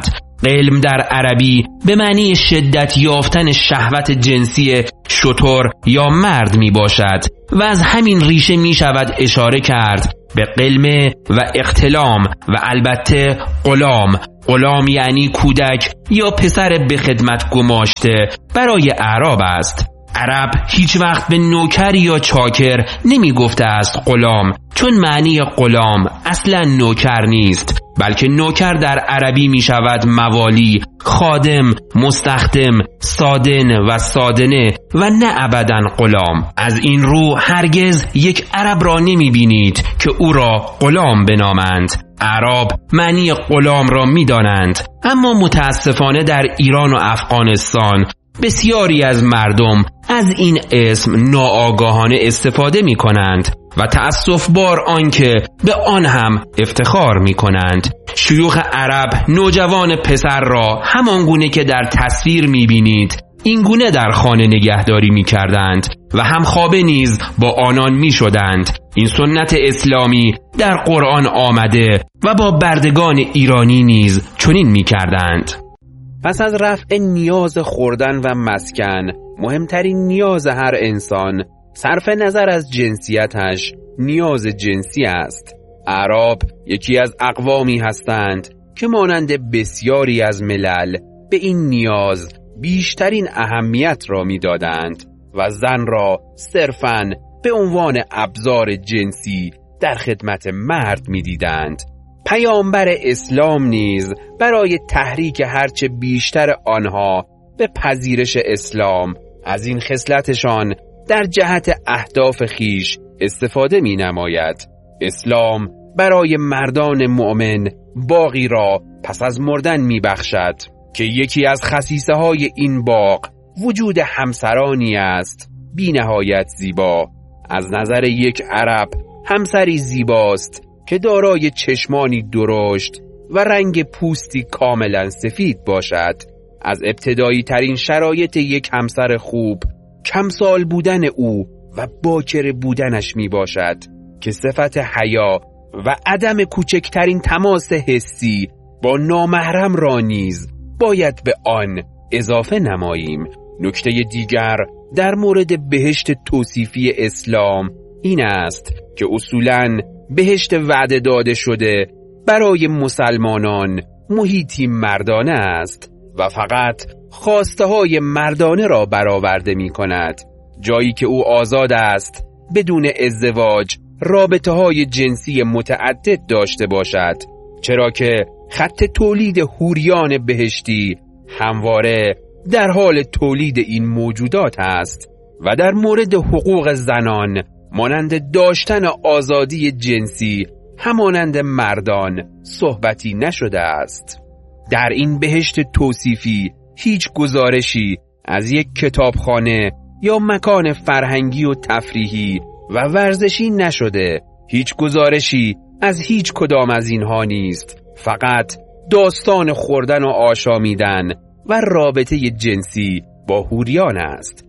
قلم در عربی به معنی شدت یافتن شهوت جنسی شتر یا مرد می باشد و از همین ریشه می شود اشاره کرد به قلمه و اقتلام و البته غلام. غلام یعنی کودک یا پسر به خدمت گماشته برای اعراب است. عرب هیچ وقت به نوکر یا چاکر نمی گفته است غلام، چون معنی غلام اصلا نوکر نیست، بلکه نوکر در عربی می شود موالی، خادم، مستخدم، سادن و سادنه و نه ابداً غلام. از این رو هرگز یک عرب را نمی بینید که او را غلام بنامند. اعراب معنی غلام را می دانند، اما متاسفانه در ایران و افغانستان بسیاری از مردم از این اسم ناآگاهانه استفاده می کنند و تأسف بار آنکه به آن هم افتخار می کنند. شیوخ عرب نوجوان پسر را همان گونه که در تصویر می بینید این گونه در خانه نگهداری می کردند و همخوابه نیز با آنان می شدند. این سنت اسلامی در قرآن آمده و با بردگان ایرانی نیز چنین می کردند. پس از رفع نیاز خوردن و مسکن، مهمترین نیاز هر انسان صرف نظر از جنسیتش نیاز جنسی است. اعراب یکی از اقوامی هستند که مانند بسیاری از ملل به این نیاز بیشترین اهمیت را می‌دادند و زن را صرفاً به عنوان ابزار جنسی در خدمت مرد می‌دیدند. پیامبر اسلام نیز برای تحریک هرچه بیشتر آنها به پذیرش اسلام از این خصلتشان در جهت اهداف خیش استفاده می نماید. اسلام برای مردان مؤمن باغی را پس از مردن می بخشد که یکی از خصیصه های این باغ وجود همسرانی است بی نهایت زیبا. از نظر یک عرب همسری زیباست که دارای چشمانی درشت و رنگ پوستی کاملا سفید باشد. از ابتدایی ترین شرایط یک همسر خوب کم سال بودن او و باکر بودنش می باشد که صفت حیا و عدم کوچکترین تماس حسی با نامحرم را نیز باید به آن اضافه نماییم. نکته دیگر در مورد بهشت توصیفی اسلام این است که اصولاً بهشت وعده داده شده برای مسلمانان محیطی مردانه است و فقط خواسته های مردانه را برآورده می کند، جایی که او آزاد است بدون ازدواج رابطه های جنسی متعدد داشته باشد، چرا که خط تولید حوریان بهشتی همواره در حال تولید این موجودات است و در مورد حقوق زنان مانند داشتن آزادی جنسی همانند مردان صحبتی نشده است. در این بهشت توصیفی هیچ گزارشی از یک کتابخانه یا مکان فرهنگی و تفریحی و ورزشی نشده. هیچ گزارشی از هیچ کدام از اینها نیست، فقط داستان خوردن و آشامیدن و رابطه جنسی با حوریان است.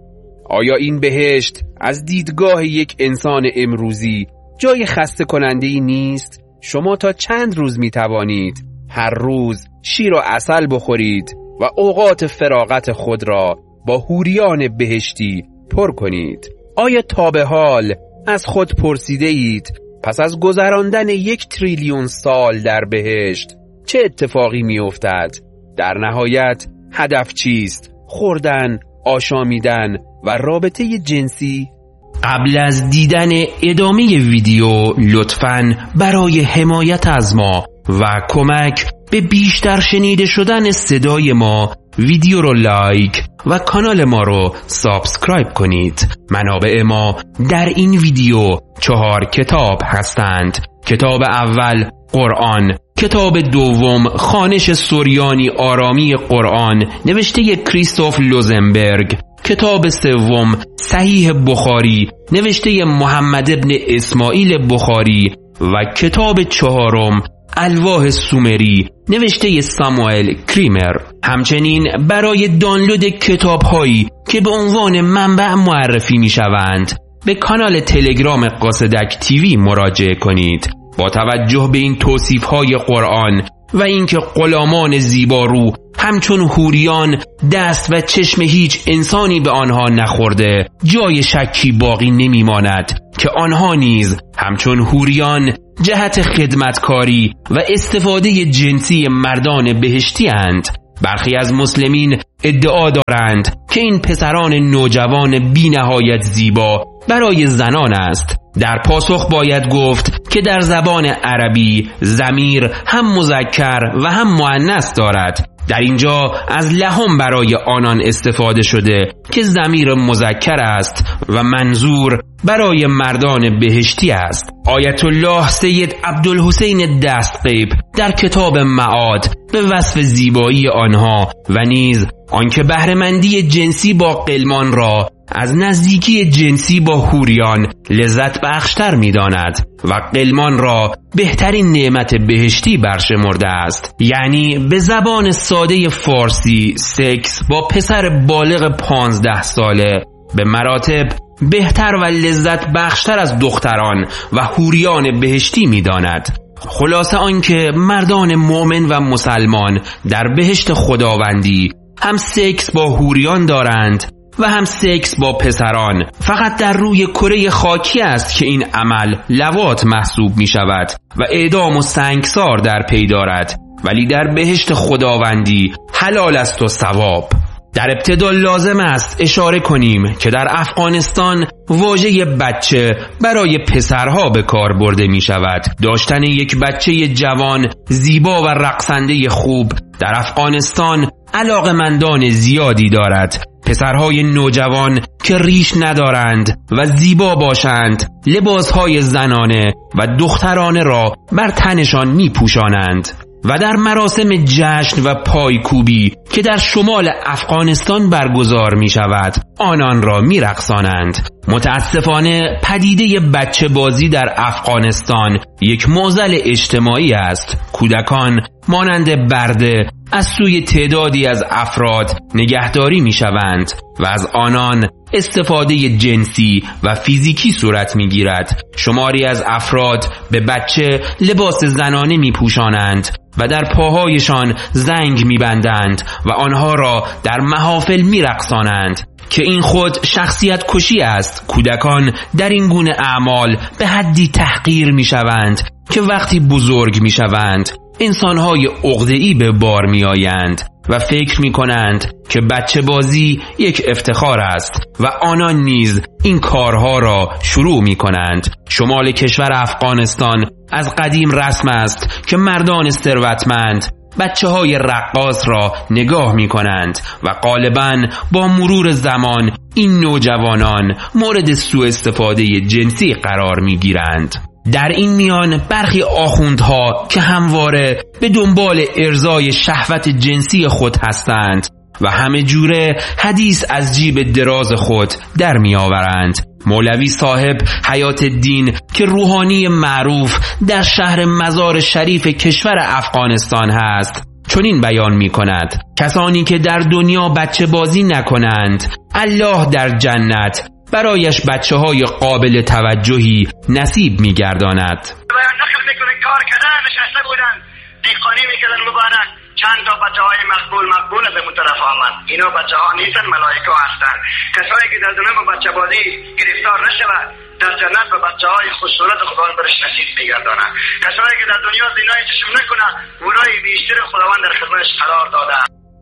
آیا این بهشت از دیدگاه یک انسان امروزی جای خسته کننده‌ای نیست؟ شما تا چند روز می توانید هر روز شیر و عسل بخورید و اوقات فراغت خود را با حوریان بهشتی پر کنید؟ آیا تا به حال از خود پرسیده اید پس از گذراندن یک تریلیون سال در بهشت چه اتفاقی می افتد؟ در نهایت هدف چیست؟ خوردن، آشامیدن و رابطه جنسی؟ قبل از دیدن ادامه ویدیو لطفاً برای حمایت از ما و کمک به بیشتر شنیده شدن صدای ما ویدیو رو لایک و کانال ما رو سابسکرایب کنید. منابع ما در این ویدیو چهار کتاب هستند. کتاب اول قرآن، کتاب دوم خوانش سوریانی آرامی قرآن نوشته کریستوف لوزنبرگ، کتاب سوم صحیح بخاری نوشته محمد ابن اسماعیل بخاری و کتاب چهارم الواح سومری نوشته ساموئل کریمر. همچنین برای دانلود کتاب هایی که به عنوان منبع معرفی می شوند به کانال تلگرام قاصدک تیوی مراجعه کنید. با توجه به این توصیف های قرآن و اینکه غلامان زیبارو همچون حوریان دست و چشم هیچ انسانی به آنها نخورده، جای شکی باقی نمیماند که آنها نیز همچون حوریان جهت خدمتکاری و استفاده جنسی مردان بهشتی اند. برخی از مسلمین ادعا دارند که این پسران نوجوان بی نهایت زیبا برای زنان است. در پاسخ باید گفت که در زبان عربی ضمیر هم مذکر و هم مؤنث دارد. در اینجا از لهم برای آنان استفاده شده که ضمیر مذکر است و منظور برای مردان بهشتی است. آیت الله سید عبدالحسین دستغیب در کتاب معاد به وصف زیبایی آنها و نیز آنکه بهره‌مندی جنسی با غلمان را از نزدیکی جنسی با حوریان لذت بخشتر می داند و غلمان را بهترین نعمت بهشتی برشمرده است. یعنی به زبان ساده فارسی سکس با پسر بالغ پانزده ساله به مراتب بهتر و لذت بخشتر از دختران و حوریان بهشتی می داند. خلاصه آنکه مردان مؤمن و مسلمان در بهشت خداوندی هم سکس با حوریان دارند و هم سکس با پسران. فقط در روی کره خاکی است که این عمل لواط محسوب می شود و اعدام و سنگسار در پی دارد، ولی در بهشت خداوندی حلال است و ثواب. در ابتدا لازم است اشاره کنیم که در افغانستان واژه بچه برای پسرها به کار برده می شود. داشتن یک بچه جوان زیبا و رقصنده خوب در افغانستان علاقمندان زیادی دارد. پسرهای نوجوان که ریش ندارند و زیبا باشند لباسهای زنانه و دخترانه را بر تنشان می پوشانند و در مراسم جشن و پایکوبی که در شمال افغانستان برگزار می شود آنان را می رقصانند. متاسفانه پدیده بچه بازی در افغانستان یک معضل اجتماعی است. کودکان مانند برده از سوی تعدادی از افراد نگهداری می شوند و از آنان استفاده جنسی و فیزیکی صورت می گیرد. شماری از افراد به بچه لباس زنانه می پوشانند و در پاهایشان زنگ می بندند و آنها را در محافل می رقصانند که این خود شخصیت کشی است. کودکان در این گونه اعمال به حدی تحقیر می شوند که وقتی بزرگ می شوند انسانهای عقده‌ای به بار می آیند و فکر می کنند که بچه بازی یک افتخار است و آنان نیز این کارها را شروع می کنند. شمال کشور افغانستان از قدیم رسم است که مردان ثروتمند بچه های رقاص را نگاه می کنند و غالباً با مرور زمان این نوجوانان مورد سوء استفاده جنسی قرار می گیرند. در این میان برخی آخوندها که همواره به دنبال ارضای شهوت جنسی خود هستند و همه جوره حدیث از جیب دراز خود در می آورند. مولوی صاحب حیات الدین که روحانی معروف در شهر مزار شریف کشور افغانستان هست چنین بیان می کند: کسانی که در دنیا بچه بازی نکنند الله در جنت برایش بچه های قابل توجهی نصیب می گرداند. نخل میکنه کار کردن نشسته بودن دیقانی میکردن مبارک چند تا بچه های مقبول مقبول از اون طرف آمد. اینا بچه ها نیستن، ملائکه هستن. کسایی که در دنیا با بچه بازی گرفتار نشود در جنت و بچه های خوشصورت خداوند برش نصیب میگردانند. کسایی که در دنیا زینای چشم نکنه اونای بیشتر خداوند در خدمتش قرار داده.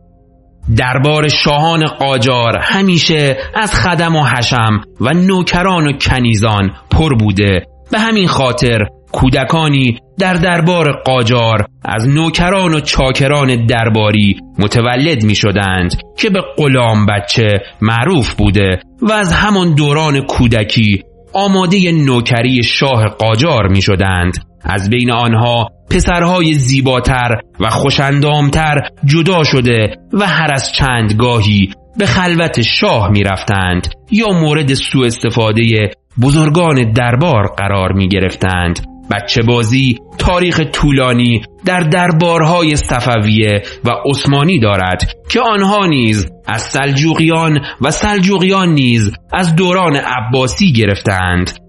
دربار شاهان قاجار همیشه از خدم و حشم و نوکران و کنیزان پر بوده. به همین خاطر کودکانی در دربار قاجار از نوکران و چاکران درباری متولد می شدند که به غلام بچه معروف بوده و از همان دوران کودکی آماده نوکری شاه قاجار می شدند. از بین آنها پسرهای زیباتر و خوشندامتر جدا شده و هر از چند گاهی به خلوت شاه می رفتند یا مورد سوء استفاده بزرگان دربار قرار می گرفتند. بچه بازی تاریخ طولانی در دربارهای صفویه و عثمانی دارد که آنها نیز از سلجوقیان و سلجوقیان نیز از دوران عباسی گرفتند.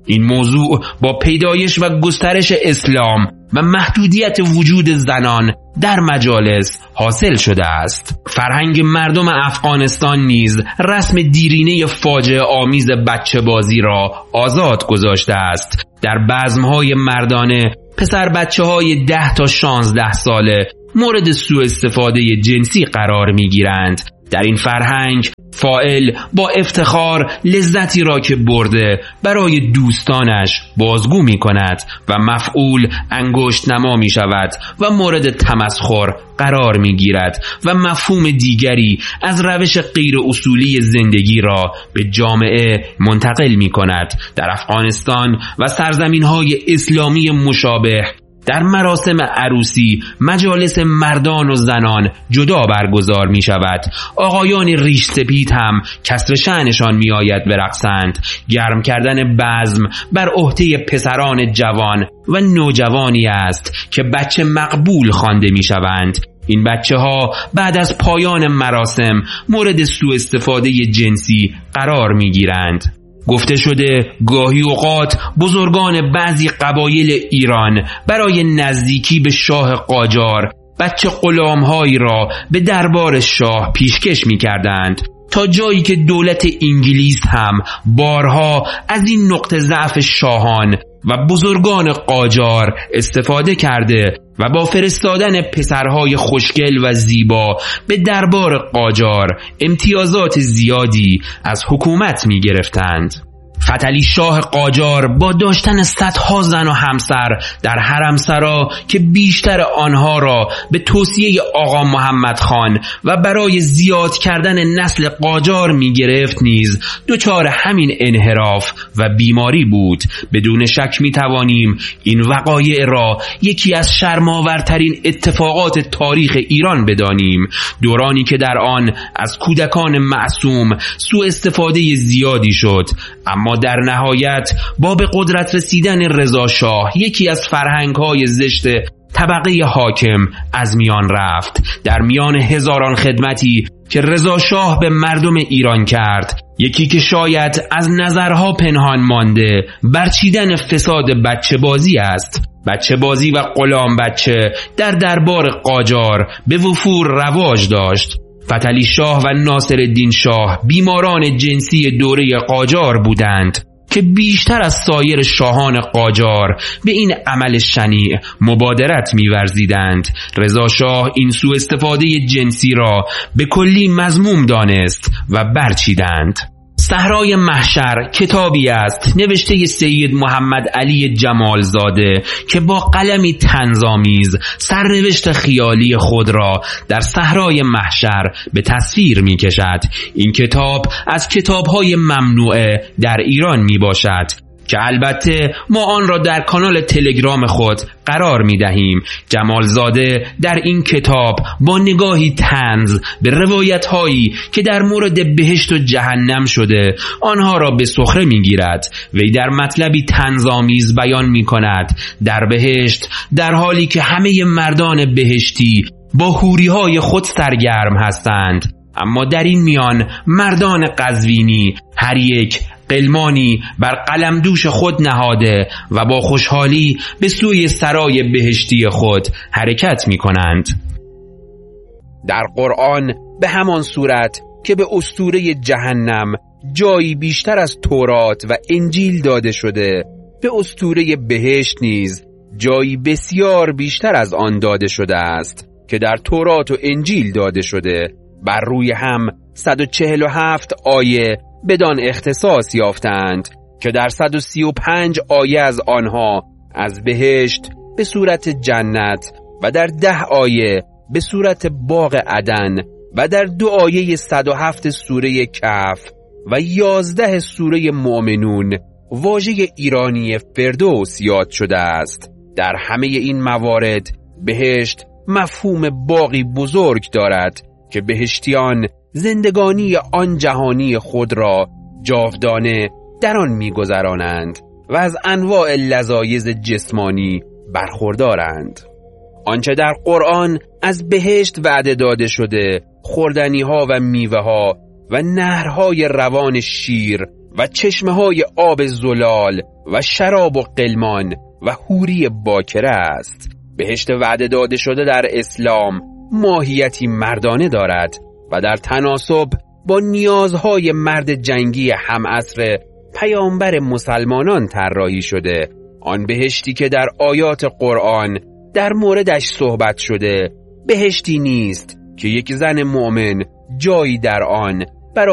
این موضوع با پیدایش و گسترش اسلام و محدودیت وجود زنان در مجالس حاصل شده است. فرهنگ مردم افغانستان نیز رسم دیرینه فاجعه آمیز بچه بازی را آزاد گذاشته است. در بزمهای مردانه پسر بچه های ده تا شانزده ساله مورد سوء استفاده جنسی قرار می گیرند. در این فرهنگ فاعل با افتخار لذتی را که برده برای دوستانش بازگو می کند و مفعول انگشت نما می شود و مورد تمسخر قرار می گیرد و مفهوم دیگری از روش غیر اصولی زندگی را به جامعه منتقل می کند. در افغانستان و سرزمین های اسلامی مشابه در مراسم عروسی مجالس مردان و زنان جدا برگزار می شود. آقایان ریش سپید هم کسر شأنشان می آید برقصند. گرم کردن بزم بر عهده پسران جوان و نوجوانی است که بچه مقبول خوانده می شوند. این بچه ها بعد از پایان مراسم مورد سوء استفاده جنسی قرار می گیرند. گفته شده گاهی اوقات بزرگان بعضی قبایل ایران برای نزدیکی به شاه قاجار بچه غلام‌هایی را به دربار شاه پیشکش می‌کردند، تا جایی که دولت انگلیس هم بارها از این نقطه ضعف شاهان و بزرگان قاجار استفاده کرده و با فرستادن پسرهای خوشگل و زیبا به دربار قاجار امتیازات زیادی از حکومت می گرفتند. فتحعلی شاه قاجار با داشتن صدها زن و همسر در حرمسرا که بیشتر آنها را به توصیه آقا محمد خان و برای زیاد کردن نسل قاجار می گرفت نیز دچار همین انحراف و بیماری بود. بدون شک می توانیم این وقایع را یکی از شرم‌آورترین اتفاقات تاریخ ایران بدانیم، دورانی که در آن از کودکان معصوم سوء استفاده زیادی شد، اما در نهایت با به قدرت رسیدن رضا شاه یکی از فرهنگ‌های زشت طبقه حاکم از میان رفت. در میان هزاران خدمتی که رضا شاه به مردم ایران کرد، یکی که شاید از نظرها پنهان مانده برچیدن فساد بچه بازی است. بچه بازی و غلام بچه در دربار قاجار به وفور رواج داشت. فتحعلی شاه و ناصرالدین شاه بیماران جنسی دوره قاجار بودند که بیشتر از سایر شاهان قاجار به این عمل شنیع مبادرت می‌ورزیدند. رضا شاه این سوء استفاده جنسی را به کلی مذموم دانست و برچیدند. صحرای محشر کتابی است نوشته سید محمد علی جمالزاده که با قلمی طنزآمیز سرنوشت خیالی خود را در صحرای محشر به تصویر می کشد. این کتاب از کتاب‌های ممنوعه در ایران می باشد که البته ما آن را در کانال تلگرام خود قرار می دهیم. جمالزاده در این کتاب با نگاهی طنز به روایت هایی که در مورد بهشت و جهنم شده آنها را به سخره می گیرد. وی در مطلبی طنزآمیز بیان می کند در بهشت در حالی که همه مردان بهشتی با حوری های خود سرگرم هستند، اما در این میان مردان قزوینی هر یک قلمانی بر قلم دوش خود نهاده و با خوشحالی به سوی سرای بهشتی خود حرکت می کنند. در قرآن به همان صورت که به اسطوره جهنم جایی بیشتر از تورات و انجیل داده شده، به اسطوره بهشت نیز جایی بسیار بیشتر از آن داده شده است که در تورات و انجیل داده شده. بر روی هم صد و چهل و هفت آیه بدان اختصاص یافتند که در صد و سی و پنج آیه از آنها از بهشت به صورت جنت و در ده آیه به صورت باغ عدن و در دو آیه صد و هفت سوره کهف و یازده سوره مؤمنون واژه ایرانی فردوس یاد شده است. در همه این موارد بهشت مفهوم باغی بزرگ دارد که بهشتیان زندگانی آن جهانی خود را جاودانه در آن می‌گذرانند و از انواع لذایذ جسمانی برخوردارند. آنچه در قرآن از بهشت وعده داده شده، خوردنی‌ها و میوه‌ها و نهرهای روان شیر و چشمه های آب زلال و شراب و قلمان و حوری باکره است. بهشت وعده داده شده در اسلام ماهیتی مردانه دارد و در تناسب با نیازهای مرد جنگی همعصر پیامبر مسلمانان طراحی شده. آن بهشتی که در آیات قرآن در موردش صحبت شده بهشتی نیست که یک زن مؤمن جایی در آن